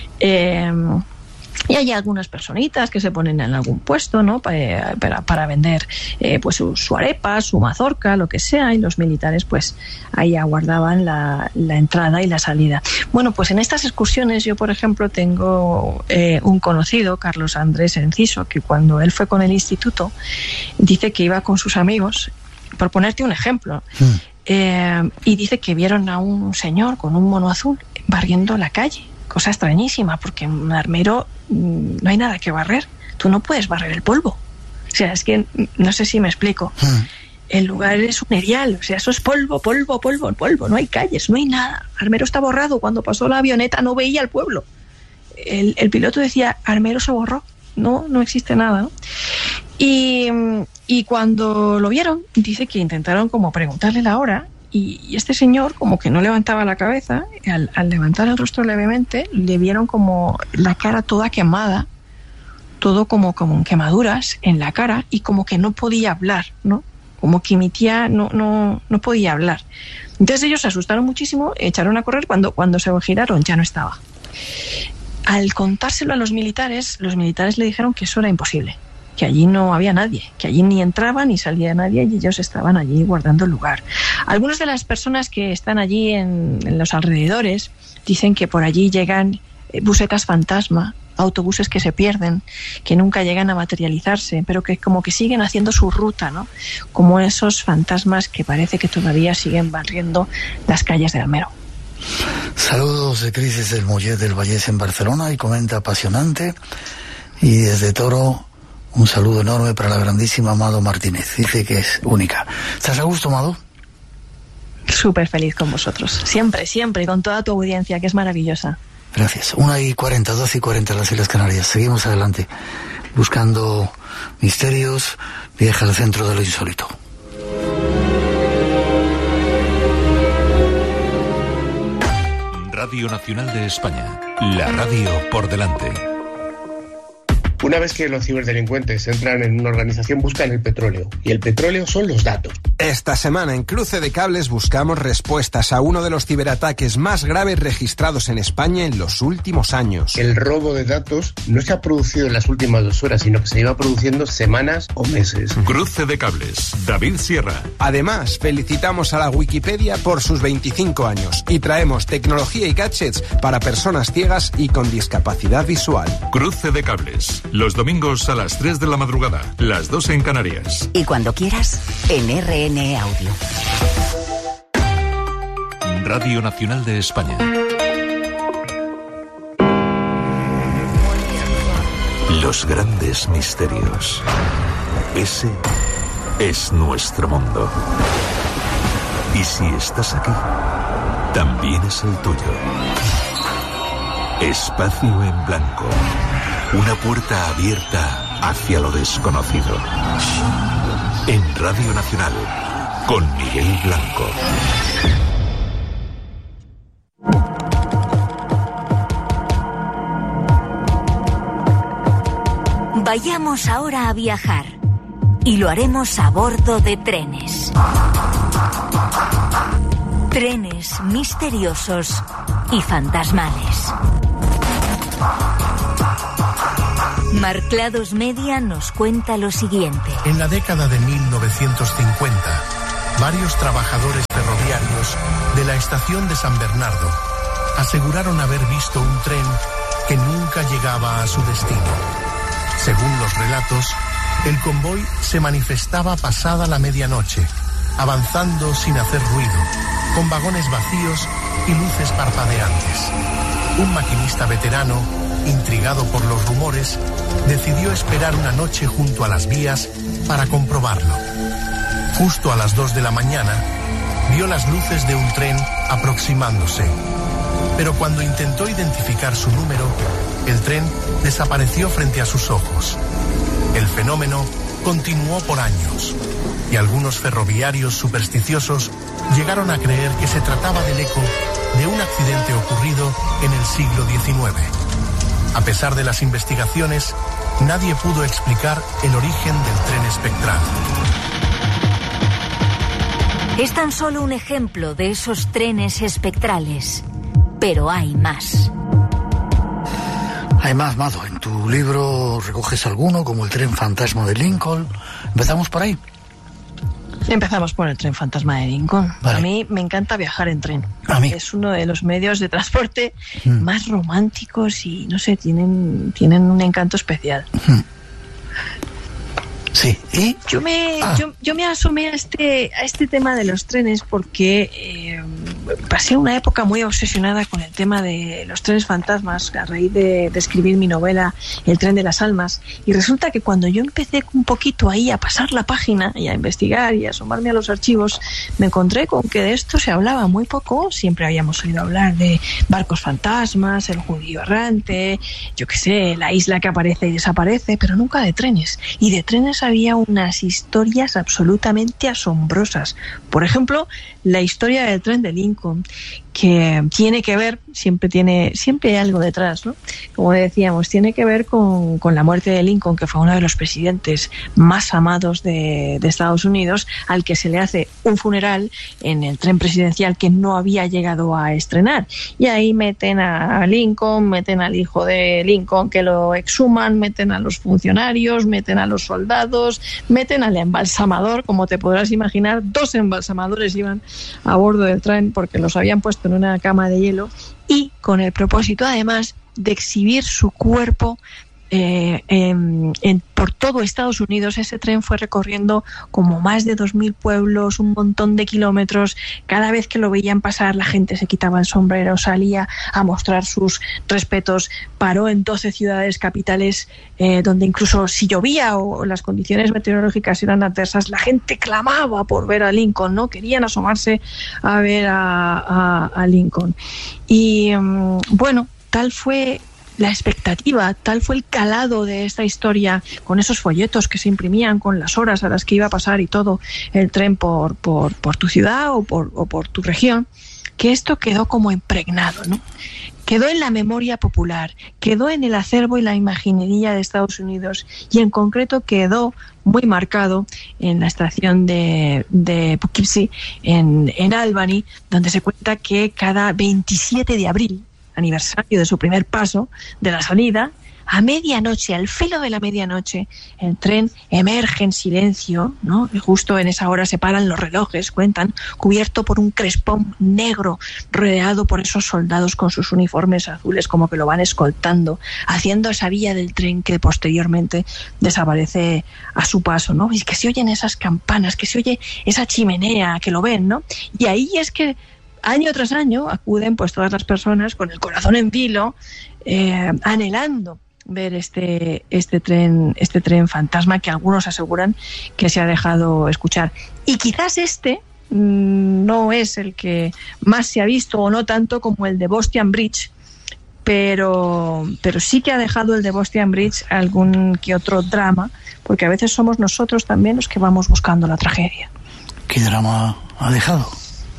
Y hay algunas personitas que se ponen en algún puesto, ¿no? para vender pues su arepa, su mazorca, lo que sea, y los militares pues ahí aguardaban la entrada y la salida. Bueno, pues en estas excursiones yo, por ejemplo, tengo un conocido, Carlos Andrés Enciso, que cuando él fue con el instituto dice que iba con sus amigos, por ponerte un ejemplo, y dice que vieron a un señor con un mono azul barriendo la calle. Cosa extrañísima, porque en Armero no hay nada que barrer. Tú no puedes barrer el polvo. O sea, es que no sé si me explico. El lugar es un erial, o sea, eso es polvo, polvo, polvo, polvo. No hay calles, no hay nada. Armero está borrado. Cuando pasó la avioneta no veía el pueblo. El piloto decía, Armero se borró. No existe nada, ¿no? Y Y cuando lo vieron, dice que intentaron como preguntarle la hora, y este señor como que no levantaba la cabeza. Al levantar el rostro levemente, le vieron como la cara toda quemada, todo como quemaduras en la cara, y como que no podía hablar, ¿no? Como que mi tía no podía hablar. Entonces ellos se asustaron muchísimo, echaron a correr. Cuando se giraron ya no estaba. Al contárselo a los militares le dijeron que eso era imposible, que allí no había nadie, que allí ni entraba ni salía nadie, y ellos estaban allí guardando el lugar. Algunas de las personas que están allí en los alrededores dicen que por allí llegan busetas fantasma, autobuses que se pierden, que nunca llegan a materializarse, pero que como que siguen haciendo su ruta, ¿no? Como esos fantasmas que parece que todavía siguen barriendo las calles de Almero. Saludos de Crisis del Mollet del Vallés en Barcelona, y comenta apasionante. Y desde Toro, un saludo enorme para la grandísima Mado Martínez. Dice que es única. ¿Estás a gusto, Mado? Súper feliz con vosotros. Siempre, siempre, con toda tu audiencia, que es maravillosa. Gracias. 1:40, 12:40 en las Islas Canarias. Seguimos adelante, buscando misterios. Viaja al centro de lo insólito. Radio Nacional de España. La radio por delante. Una vez que los ciberdelincuentes entran en una organización, buscan el petróleo. Y el petróleo son los datos. Esta semana en Cruce de Cables buscamos respuestas a uno de los ciberataques más graves registrados en España en los últimos años. El robo de datos no se ha producido en las últimas 2 horas, sino que se lleva produciendo semanas o meses. Cruce de Cables. David Sierra. Además, felicitamos a la Wikipedia por sus 25 años y traemos tecnología y gadgets para personas ciegas y con discapacidad visual. Cruce de Cables. Los domingos a las 3 de la madrugada, las 2 en Canarias. Y cuando quieras, en RN Audio. Radio Nacional de España. Los grandes misterios. Ese es nuestro mundo. Y si estás aquí, también es el tuyo. Espacio en Blanco. Una puerta abierta hacia lo desconocido. En Radio Nacional, con Miguel Blanco. Vayamos ahora a viajar. Y lo haremos a bordo de trenes. Trenes misteriosos y fantasmales. Marclados Media nos cuenta lo siguiente. En la década de 1950, varios trabajadores ferroviarios de la estación de San Bernardo aseguraron haber visto un tren que nunca llegaba a su destino. Según los relatos, el convoy se manifestaba pasada la medianoche, avanzando sin hacer ruido, con vagones vacíos y luces parpadeantes. Un maquinista veterano, intrigado por los rumores, decidió esperar una noche junto a las vías para comprobarlo. Justo a las 2 de la mañana, vio las luces de un tren aproximándose. Pero cuando intentó identificar su número, el tren desapareció frente a sus ojos. El fenómeno continuó por años, y algunos ferroviarios supersticiosos llegaron a creer que se trataba del eco de un accidente ocurrido en el siglo XIX. A pesar de las investigaciones, nadie pudo explicar el origen del tren espectral. Es tan solo un ejemplo de esos trenes espectrales, pero hay más. Hay más, Mado. En tu libro recoges alguno, como el tren fantasma de Lincoln. ¿Empezamos por ahí? Empezamos por el tren fantasma de Lincoln. Vale. A mí me encanta viajar en tren. A mí. Es uno de los medios de transporte más románticos y, no sé, tienen un encanto especial. Sí, ¿y? Yo me asomé a este tema de los trenes porque, pasé una época muy obsesionada con el tema de los trenes fantasmas a raíz de escribir mi novela El tren de las almas, y resulta que cuando yo empecé un poquito ahí a pasar la página y a investigar y a asomarme a los archivos, me encontré con que de esto se hablaba muy poco. Siempre habíamos oído hablar de barcos fantasmas, el judío errante, yo qué sé, la isla que aparece y desaparece, pero nunca de trenes. Y de trenes había unas historias absolutamente asombrosas. Por ejemplo, la historia del tren de Lincoln, que tiene que ver, siempre hay algo detrás, ¿no? Como decíamos, tiene que ver con la muerte de Lincoln, que fue uno de los presidentes más amados de Estados Unidos, al que se le hace un funeral en el tren presidencial que no había llegado a estrenar. Y ahí meten a Lincoln, meten al hijo de Lincoln que lo exhuman, meten a los funcionarios, meten a los soldados, meten al embalsamador. Como te podrás imaginar, 2 embalsamadores iban a bordo del tren porque los habían puesto en una cama de hielo, y con el propósito además de exhibir su cuerpo por todo Estados Unidos. Ese tren fue recorriendo como más de 2.000 pueblos, un montón de kilómetros. Cada vez que lo veían pasar, la gente se quitaba el sombrero, salía a mostrar sus respetos. Paró en 12 ciudades capitales donde incluso si llovía o las condiciones meteorológicas eran adversas, la gente clamaba por ver a Lincoln, ¿no? Querían asomarse a ver a Lincoln. Y bueno, tal fue la expectativa, tal fue el calado de esta historia, con esos folletos que se imprimían con las horas a las que iba a pasar y todo el tren por tu ciudad o por tu región, que esto quedó como impregnado, ¿no? Quedó en la memoria popular, quedó en el acervo y la imaginería de Estados Unidos, y en concreto quedó muy marcado en la estación de Poughkeepsie, en Albany, donde se cuenta que cada 27 de abril, aniversario de su primer paso, de la salida, a medianoche, al filo de la medianoche, el tren emerge en silencio, ¿no? Y justo en esa hora se paran los relojes, cuentan, cubierto por un crespón negro, rodeado por esos soldados con sus uniformes azules, como que lo van escoltando, haciendo esa vía del tren que posteriormente desaparece a su paso, ¿no? Y que se oyen esas campanas, que se oye esa chimenea, que lo ven, ¿no? Y ahí es que año tras año acuden pues todas las personas con el corazón en vilo, anhelando ver este tren fantasma que algunos aseguran que se ha dejado escuchar. Y quizás no es el que más se ha visto, o no tanto como el de Boston Bridge, pero sí que ha dejado el de Boston Bridge algún que otro drama, porque a veces somos nosotros también los que vamos buscando la tragedia. ¿Qué drama ha dejado?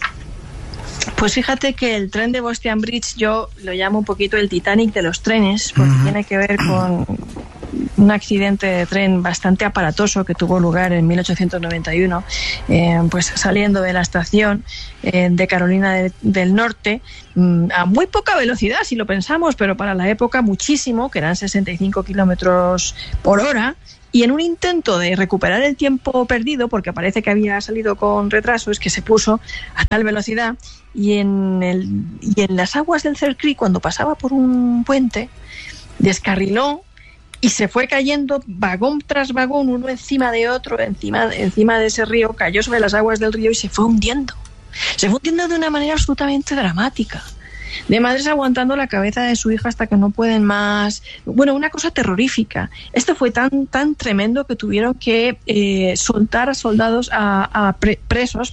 Pues fíjate que el tren de Boston Bridge yo lo llamo un poquito el Titanic de los trenes, porque tiene que ver con un accidente de tren bastante aparatoso que tuvo lugar en 1891, pues saliendo de la estación de Carolina del Norte, a muy poca velocidad si lo pensamos, pero para la época muchísimo, que eran 65 kilómetros por hora. Y en un intento de recuperar el tiempo perdido, porque parece que había salido con retraso, es que se puso a tal velocidad, y en las aguas del Cell Creek, cuando pasaba por un puente, descarriló y se fue cayendo vagón tras vagón, uno encima de otro, encima de ese río, cayó sobre las aguas del río y se fue hundiendo. Se fue hundiendo de una manera absolutamente dramática, de madres aguantando la cabeza de su hija hasta que no pueden más. Bueno, una cosa terrorífica. Esto fue tan tremendo que tuvieron que soltar a soldados, presos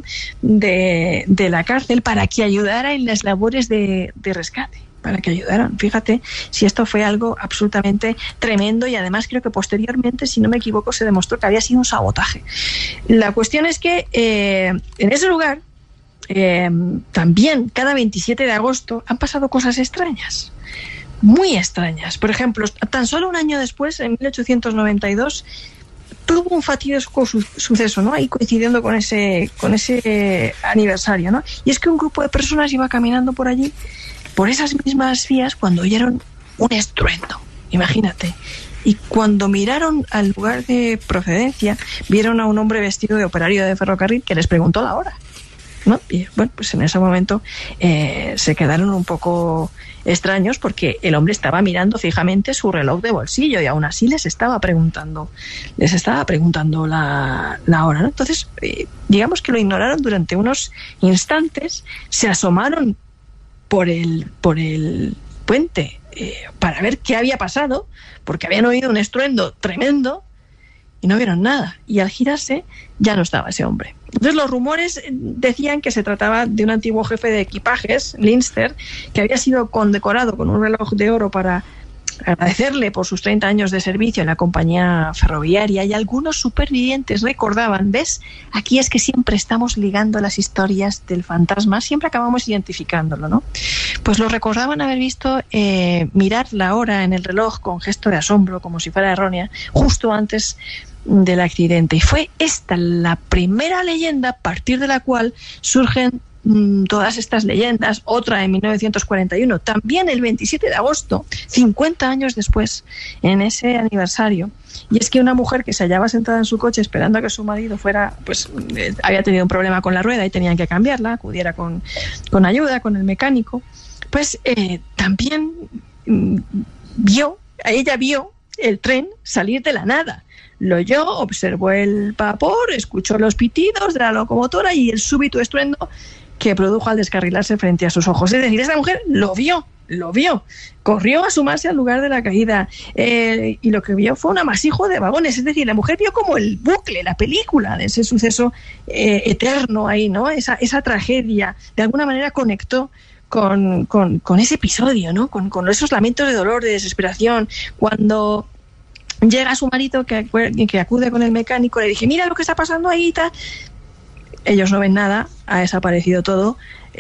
de la cárcel para que ayudara en las labores de rescate, para que ayudaran. Fíjate si esto fue algo absolutamente tremendo, y además creo que posteriormente, si no me equivoco, se demostró que había sido un sabotaje. La cuestión es que en ese lugar también cada 27 de agosto han pasado cosas extrañas, muy extrañas. Por ejemplo, tan solo un año después, en 1892, tuvo un fatídico suceso, ¿no? Ahí coincidiendo con ese aniversario, ¿no? Y es que un grupo de personas iba caminando por allí, por esas mismas vías, cuando oyeron un estruendo. Imagínate. Y cuando miraron al lugar de procedencia, vieron a un hombre vestido de operario de ferrocarril que les preguntó la hora. ¿no? Y bueno, pues en ese momento se quedaron un poco extraños porque el hombre estaba mirando fijamente su reloj de bolsillo y aún así les estaba preguntando la hora, ¿no? Entonces, digamos que lo ignoraron durante unos instantes, se asomaron por el puente para ver qué había pasado, porque habían oído un estruendo tremendo y no vieron nada. Y al girarse ya no estaba ese hombre. Entonces los rumores decían que se trataba de un antiguo jefe de equipajes, Linster, que había sido condecorado con un reloj de oro para agradecerle por sus 30 años de servicio en la compañía ferroviaria, y algunos supervivientes recordaban, ¿ves? Aquí es que siempre estamos ligando las historias del fantasma, siempre acabamos identificándolo, ¿no? Pues lo recordaban haber visto mirar la hora en el reloj con gesto de asombro, como si fuera errónea, justo antes del accidente. Y fue esta la primera leyenda a partir de la cual surgen todas estas leyendas. Otra en 1941, también el 27 de agosto, 50 años después, en ese aniversario. Y es que una mujer que se hallaba sentada en su coche esperando a que su marido fuera, pues había tenido un problema con la rueda y tenían que cambiarla, acudiera con ayuda, con el mecánico, pues también ella vio el tren salir de la nada. Lo oyó, observó el vapor, escuchó los pitidos de la locomotora y el súbito estruendo que produjo al descarrilarse frente a sus ojos. Es decir, esta mujer lo vio, corrió a sumarse al lugar de la caída, y lo que vio fue un amasijo de vagones. Es decir, la mujer vio como el bucle, la película de ese suceso eterno ahí, ¿no? Esa tragedia, de alguna manera conectó con ese episodio, ¿no? Con esos lamentos de dolor, de desesperación. Cuando llega su marido que acude con el mecánico, le dije, mira lo que está pasando ahí y tal. Ellos no ven nada, ha desaparecido todo,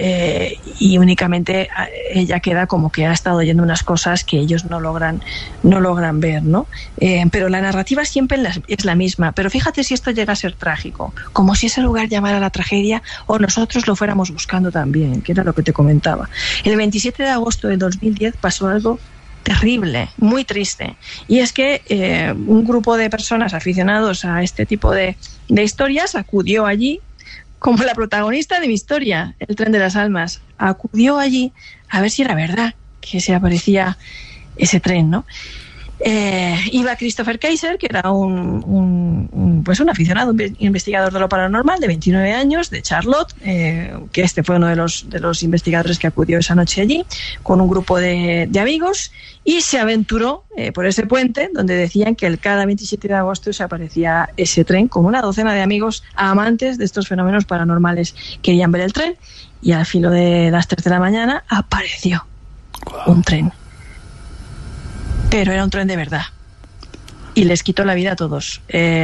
y únicamente ella queda como que ha estado oyendo unas cosas que ellos no logran ver, ¿no? Pero la narrativa siempre es la misma. Pero fíjate si esto llega a ser trágico, como si ese lugar llamara a la tragedia o nosotros lo fuéramos buscando también, que era lo que te comentaba. El 27 de agosto de 2010 pasó algo terrible, muy triste, y es que un grupo de personas aficionados a este tipo de historias acudió allí, como la protagonista de mi historia, El tren de las almas, acudió allí a ver si era verdad que se aparecía ese tren, ¿no? Iba Christopher Kaiser, que era un aficionado, un investigador de lo paranormal de 29 años, de Charlotte, que este fue uno de los investigadores que acudió esa noche allí, con un grupo de amigos, y se aventuró por ese puente donde decían que cada 27 de agosto se aparecía ese tren, con una docena de amigos amantes de estos fenómenos paranormales. Querían ver el tren y al filo de las 3 de la mañana apareció un tren. Pero era un tren de verdad y les quitó la vida a todos,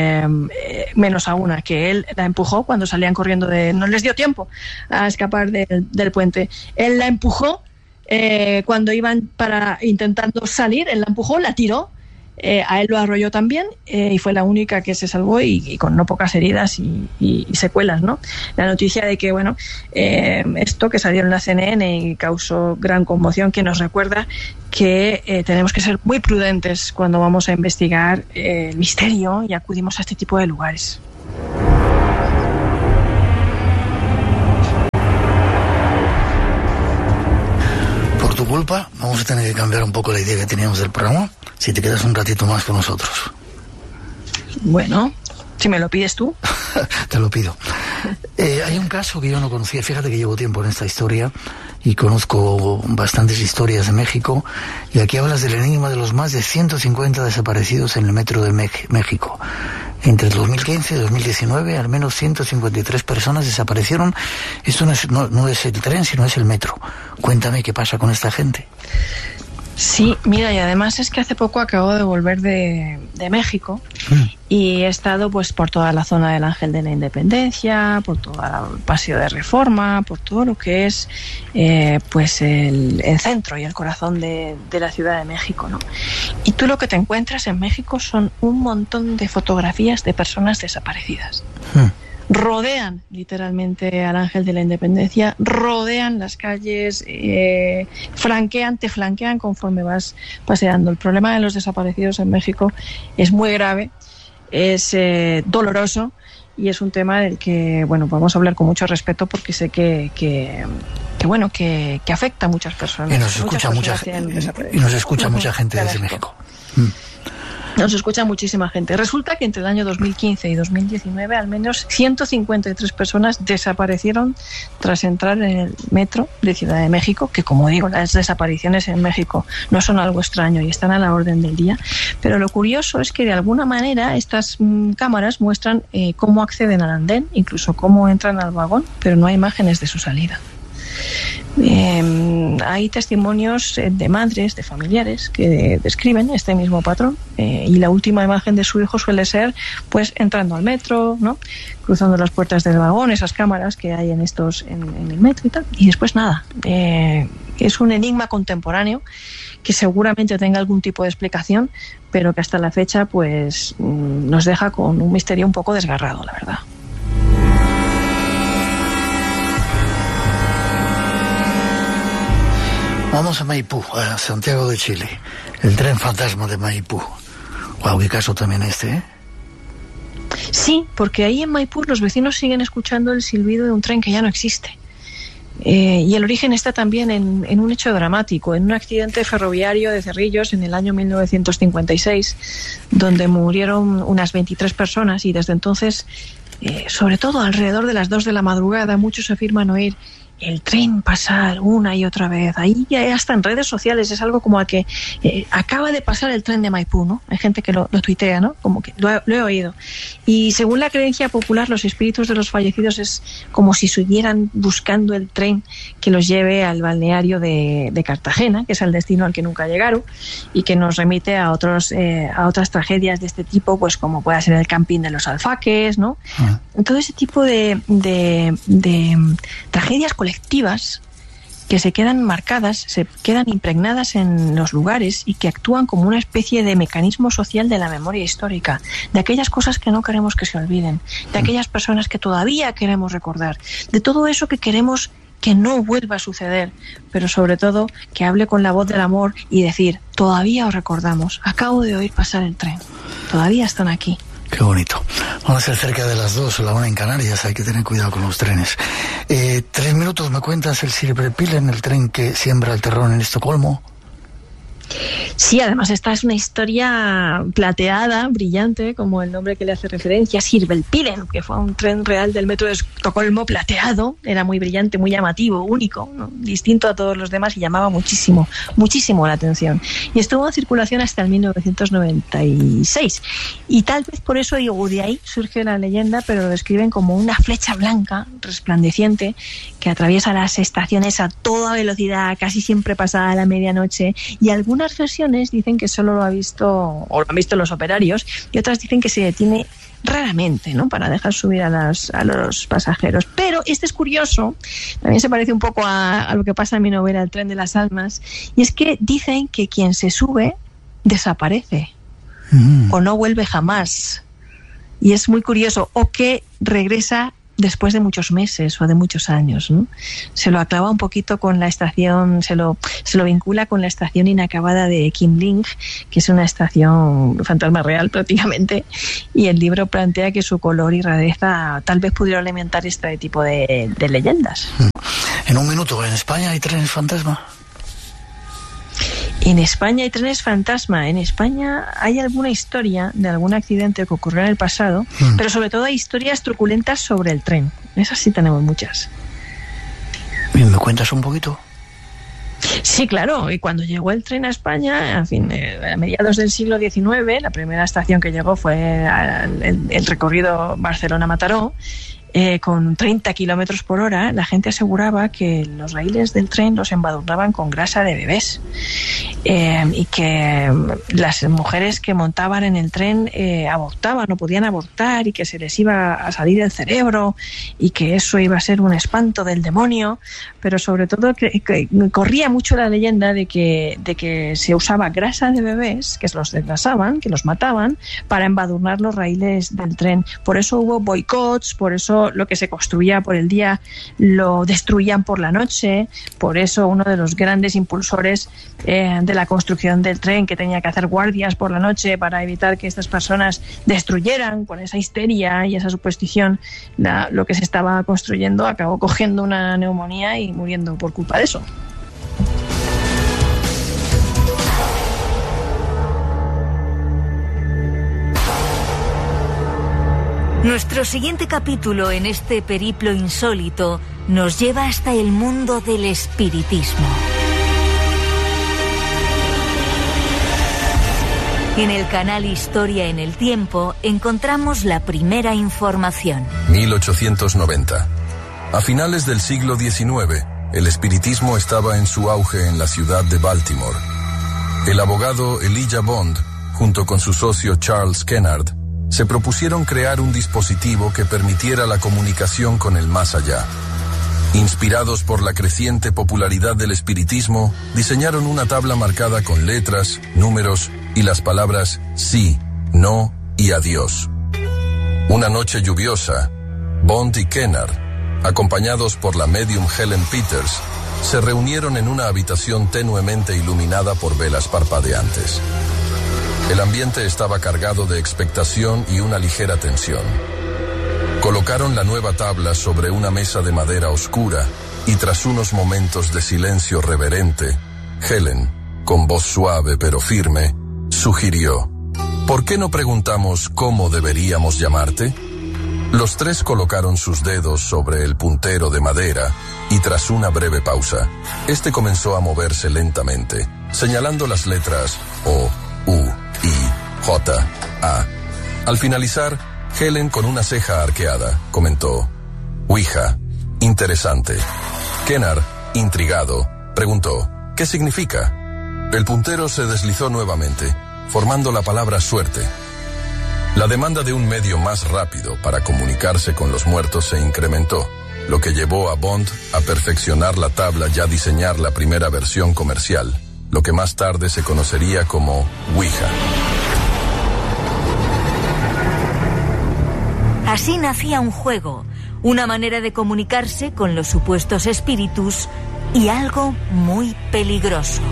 menos a una, que él la empujó cuando salían corriendo no les dio tiempo a escapar del puente. Él la empujó cuando iban intentando salir, él la empujó, la tiró, a él lo arrolló también, y fue la única que se salvó y con no pocas heridas y secuelas, ¿no? La noticia de que, bueno, esto que salió en la CNN y causó gran conmoción, que nos recuerda que tenemos que ser muy prudentes cuando vamos a investigar el misterio y acudimos a este tipo de lugares. Por tu culpa, vamos a tener que cambiar un poco la idea que teníamos del programa, si te quedas un ratito más con nosotros. Bueno, si me lo pides tú. Te lo pido. Hay un caso que yo no conocía. Fíjate que llevo tiempo en esta historia y conozco bastantes historias de México, y aquí hablas del enigma de los más de 150 desaparecidos en el metro de México. Entre el 2015 y 2019, al menos 153 personas desaparecieron. Esto no es el tren, sino es el metro. Cuéntame qué pasa con esta gente. Sí, mira, y además es que hace poco acabo de volver de México y he estado pues por toda la zona del Ángel de la Independencia, por todo el Paseo de Reforma, por todo lo que es pues el centro y el corazón de la Ciudad de México, ¿no? Y tú lo que te encuentras en México son un montón de fotografías de personas desaparecidas. Rodean literalmente al Ángel de la Independencia, rodean las calles, te flanquean conforme vas paseando. El problema de los desaparecidos en México es muy grave, es doloroso, y es un tema del que, bueno, vamos a hablar con mucho respeto porque sé que afecta a muchas personas. Y nos escucha mucha gente desde México. Nos escucha muchísima gente. Resulta que entre el año 2015 y 2019 al menos 153 personas desaparecieron tras entrar en el metro de Ciudad de México, que como digo, las desapariciones en México no son algo extraño y están a la orden del día. Pero lo curioso es que de alguna manera estas cámaras muestran cómo acceden al andén, incluso cómo entran al vagón, pero no hay imágenes de su salida. Hay testimonios de madres, de familiares que describen este mismo patrón, y la última imagen de su hijo suele ser pues entrando al metro, ¿no?, cruzando las puertas del vagón, esas cámaras que hay en el metro y tal, y después nada. Es un enigma contemporáneo que seguramente tenga algún tipo de explicación, pero que hasta la fecha pues nos deja con un misterio un poco desgarrado, la verdad. Vamos a Maipú, a Santiago de Chile. El tren fantasma de Maipú. Wow, qué caso también ¿eh? Sí, porque ahí en Maipú los vecinos siguen escuchando el silbido de un tren que ya no existe. Y el origen está también en un hecho dramático, en un accidente ferroviario de Cerrillos en el año 1956, donde murieron unas 23 personas y desde entonces, sobre todo alrededor de las 2 de la madrugada, muchos afirman oír el tren pasar una y otra vez. Ahí ya hasta en redes sociales es algo como a que acaba de pasar el tren de Maipú, ¿no? Hay gente que lo tuitea, ¿no? Como que lo he oído. Y según la creencia popular, los espíritus de los fallecidos es como si siguieran buscando el tren que los lleve al balneario de Cartagena, que es el destino al que nunca llegaron, y que nos remite a otras tragedias de este tipo, pues como pueda ser el camping de los Alfaques, ¿no? Todo ese tipo de tragedias colectivas que se quedan marcadas, se quedan impregnadas en los lugares y que actúan como una especie de mecanismo social de la memoria histórica, de aquellas cosas que no queremos que se olviden, de aquellas personas que todavía queremos recordar, de todo eso que queremos que no vuelva a suceder, pero sobre todo que hable con la voz del amor y decir, todavía os recordamos, acabo de oír pasar el tren, todavía están aquí. Qué bonito. Vamos a ser cerca de las 2, la 1 en Canarias, hay que tener cuidado con los trenes. 3 minutos, ¿me cuentas el Silverpilen, el tren que siembra el terror en Estocolmo? Sí, además esta es una historia plateada, brillante, como el nombre que le hace referencia, Silverpilen, que fue un tren real del metro de Estocolmo plateado, era muy brillante, muy llamativo, único, ¿no?, distinto a todos los demás y llamaba muchísimo la atención. Y estuvo en circulación hasta el 1996. Y tal vez por eso, digo, de ahí surge la leyenda, pero lo describen como una flecha blanca, resplandeciente, que atraviesa las estaciones a toda velocidad, casi siempre pasada la medianoche, y algunas versiones dicen que solo lo han visto los operarios y otras dicen que se detiene raramente, ¿no?, para dejar subir a los pasajeros. Pero este es curioso, también se parece un poco a lo que pasa en mi novela El tren de las almas, y es que dicen que quien se sube desaparece o no vuelve jamás, y es muy curioso, o que regresa después de muchos meses o de muchos años, ¿no? Se lo aclava un poquito con la estación, se lo vincula con la estación inacabada de Kimling, que es una estación fantasma real prácticamente, y el libro plantea que su color y rareza tal vez pudieron alimentar este tipo de leyendas. En un minuto, ¿en España hay trenes fantasma? En España hay trenes fantasma. En España hay alguna historia de algún accidente que ocurrió en el pasado, pero sobre todo hay historias truculentas sobre el tren. Esas sí tenemos muchas. ¿Me cuentas un poquito? Sí, claro. Y cuando llegó el tren a España, a mediados del siglo XIX, la primera estación que llegó fue el recorrido Barcelona-Mataró. Con 30 kilómetros por hora, la gente aseguraba que los raíles del tren los embadurnaban con grasa de bebés, y que las mujeres que montaban en el tren abortaban, no podían abortar, y que se les iba a salir el cerebro y que eso iba a ser un espanto del demonio. Pero sobre todo que corría mucho la leyenda de que se usaba grasa de bebés, que los desgrasaban, que los mataban, para embadurnar los raíles del tren. Por eso hubo boicots, por eso lo que se construía por el día lo destruían por la noche, por eso uno de los grandes impulsores de la construcción del tren, que tenía que hacer guardias por la noche para evitar que estas personas destruyeran con esa histeria y esa superstición lo que se estaba construyendo, acabó cogiendo una neumonía y muriendo por culpa de eso. Nuestro siguiente capítulo en este periplo insólito nos lleva hasta el mundo del espiritismo. En el canal Historia en el Tiempo encontramos la primera información. 1890. A finales del siglo XIX, el espiritismo estaba en su auge en la ciudad de Baltimore. El abogado Elijah Bond, junto con su socio Charles Kennard, se propusieron crear un dispositivo que permitiera la comunicación con el más allá. Inspirados por la creciente popularidad del espiritismo, diseñaron una tabla marcada con letras, números y las palabras sí, no y adiós. Una noche lluviosa, Bond y Kennard, acompañados por la medium Helen Peters, se reunieron en una habitación tenuemente iluminada por velas parpadeantes. El ambiente estaba cargado de expectación y una ligera tensión. Colocaron la nueva tabla sobre una mesa de madera oscura y tras unos momentos de silencio reverente, Helen, con voz suave pero firme, sugirió: ¿por qué no preguntamos cómo deberíamos llamarte? Los tres colocaron sus dedos sobre el puntero de madera y tras una breve pausa, este comenzó a moverse lentamente, señalando las letras O, U, I, J, A. Al finalizar, Helen, con una ceja arqueada, comentó: Ouija, interesante. Kennard, intrigado, preguntó: ¿qué significa? El puntero se deslizó nuevamente, formando la palabra suerte. La demanda de un medio más rápido para comunicarse con los muertos se incrementó, lo que llevó a Bond a perfeccionar la tabla y a diseñar la primera versión comercial, lo que más tarde se conocería como Ouija. Así nacía un juego, una manera de comunicarse con los supuestos espíritus y algo muy peligroso.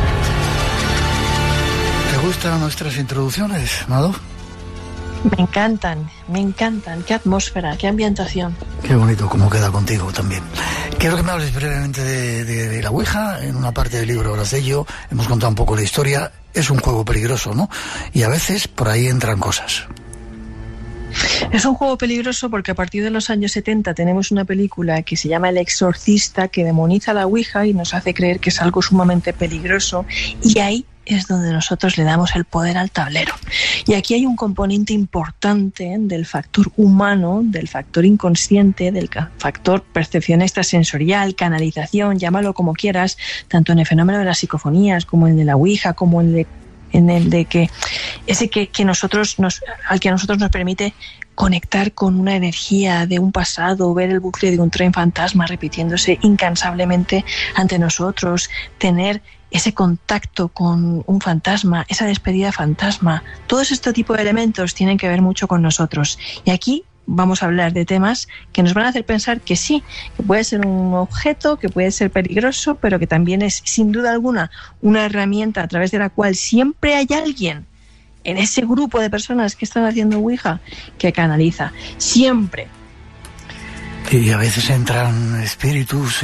¿Te gustan nuestras introducciones, Mado? Me encantan. Qué atmósfera, qué ambientación. Qué bonito cómo queda contigo también. Quiero que me hables brevemente de la Ouija. En una parte del libro hablas de ello, hemos contado un poco la historia. Es un juego peligroso, ¿no? Y a veces por ahí entran cosas. Es un juego peligroso porque a partir de los años 70 tenemos una película que se llama El Exorcista, que demoniza la Ouija y nos hace creer que es algo sumamente peligroso, y ahí es donde nosotros le damos el poder al tablero. Y aquí hay un componente importante del factor humano, del factor inconsciente, del factor percepción extrasensorial, canalización, llámalo como quieras, tanto en el fenómeno de las psicofonías como en el de la Ouija, como en el de que ese que nosotros al que a nosotros nos permite conectar con una energía de un pasado, ver el bucle de un tren fantasma repitiéndose incansablemente ante nosotros, tener ese contacto con un fantasma, esa despedida fantasma. Todos este tipo de elementos tienen que ver mucho con nosotros. Y aquí vamos a hablar de temas que nos van a hacer pensar que sí, que puede ser un objeto, que puede ser peligroso, pero que también es, sin duda alguna, una herramienta a través de la cual siempre hay alguien en ese grupo de personas que están haciendo Ouija que canaliza. Siempre. Y a veces entran espíritus